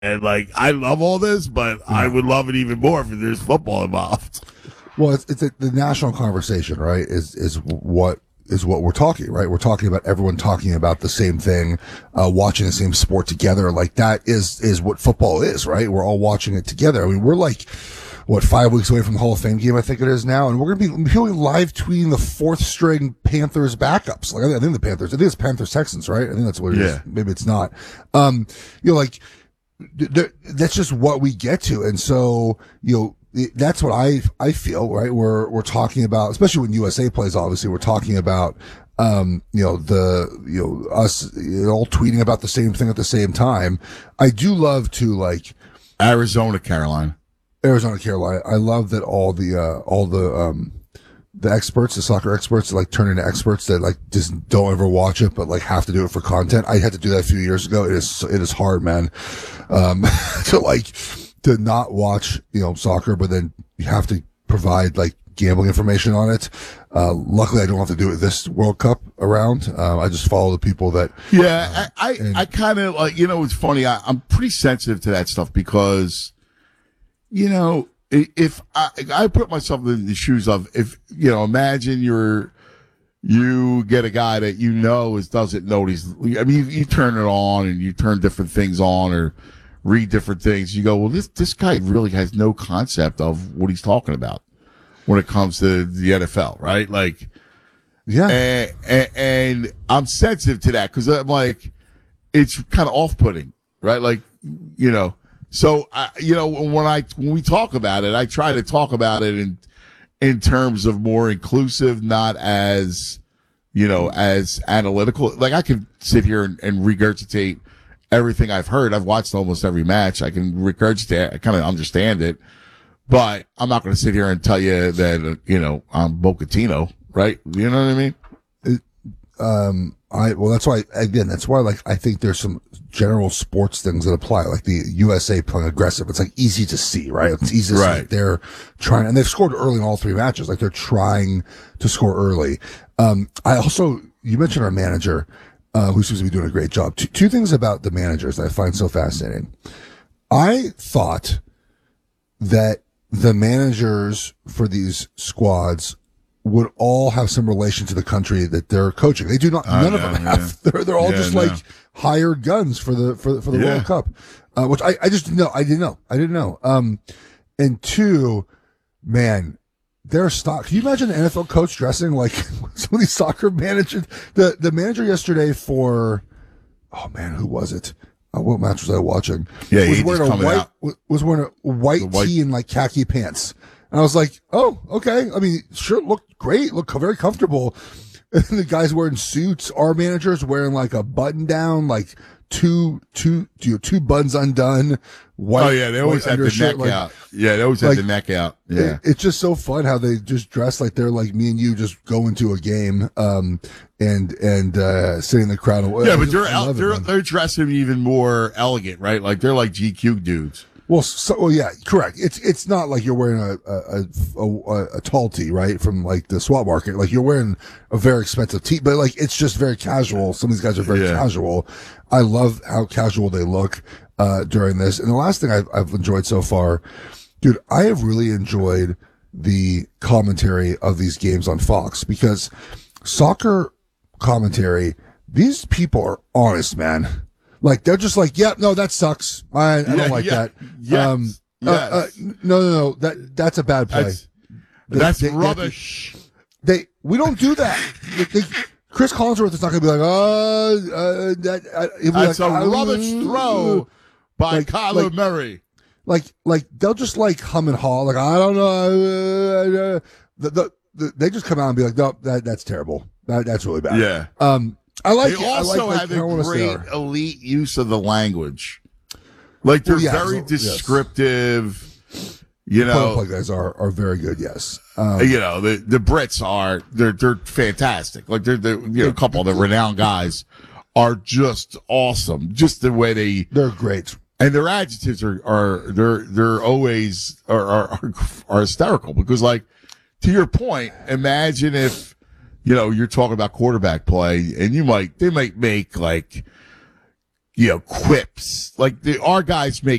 And like, I love all this, but I would love it even more if there's football involved. Well, it's the national conversation, right? Is what we're talking, right? We're talking about everyone talking about the same thing, watching the same sport together. Like that is what football is, right? We're all watching it together. I mean, we're like, 5 weeks away from the Hall of Fame game, I think it is now. And we're going to be live tweeting the fourth string Panthers backups. Like, I think it's Panthers Texans, right? I think that's what it is. Maybe it's not. That's just what we get to. And so, that's what I feel, right? We're talking about, especially when USA plays, obviously, we're talking about, us, all tweeting about the same thing at the same time. I do love to like Arizona, Carolina. I love that all the experts, the soccer experts, like turn into experts that like just don't ever watch it, but like have to do it for content. I had to do that a few years ago. It is hard, man. To not watch, soccer, but then you have to provide like gambling information on it. Luckily I don't have to do it this World Cup around. I just follow the people that. Yeah. I kind of like, it's funny. I'm pretty sensitive to that stuff because, if I put myself in the shoes of, if, imagine you get a guy that doesn't know you turn it on and you turn different things on or read different things. You go, well, this guy really has no concept of what he's talking about when it comes to the NFL, right? Like, yeah. And I'm sensitive to that because I'm like, it's kind of off-putting, right? Like, so, when we talk about it, I try to talk about it in terms of more inclusive, not as, as analytical. Like I can sit here and regurgitate everything I've heard. I've watched almost every match. I can regurgitate. I kind of understand it, but I'm not going to sit here and tell you that, I'm Bocatino, right? You know what I mean? That's why, like, I think there's some general sports things that apply, like the USA playing aggressive. It's like easy to see, right? It's easy to see that they're trying, and they've scored early in all three matches. Like they're trying to score early. You mentioned our manager, who seems to be doing a great job. Two things about the managers that I find so fascinating. I thought that the managers for these squads would all have some relation to the country that they're coaching. They do not. None of them have. Yeah. They're all like hired guns for the World Cup, which I just didn't know. I didn't know. And two, man, their stock. Can you imagine an NFL coach dressing like some of these soccer managers? The manager yesterday for, oh man, who was it? What match was I watching? Yeah, was wearing a white tee and like khaki pants. And I was like, oh, okay. I mean, sure, looked great, looked very comfortable. And the guys wearing suits. Our manager's wearing like a button down, like two buttons undone. White, oh yeah, they always had the neck out. Yeah, they always had the neck out. Yeah, it's just so fun how they just dress like they're like me and you just going to a game, and sitting in the crowd. Yeah, but they're dressing even more elegant, right? Like they're like GQ dudes. Well, yeah, correct. It's not like you're wearing a tall tee, right, from like the swap market. Like you're wearing a very expensive tee, but like it's just very casual. Some of these guys are very casual. I love how casual they look during this. And the last thing I've enjoyed so far, dude, I have really enjoyed the commentary of these games on Fox because soccer commentary, these people are honest, man. Like, they're just like, yeah, no, that sucks. I don't like that. No, that's a bad play. That's rubbish. We don't do that. Chris Collinsworth is not going to be like, that's a rubbish throw by Kyler Murray. Like, they'll just like hum and haw. Like, I don't know. They just come out and be like, no, that's terrible. That's really bad. Yeah. I like they also have a great elite use of the language. Like they're very descriptive. Yes. You know, play guys are very good. Yes. The Brits are they're fantastic. Like they're a couple of the renowned guys are just awesome. Just the way they're great. And their adjectives they're always are hysterical because, like, to your point, imagine if, you're talking about quarterback play and they might make like quips. Like our guys make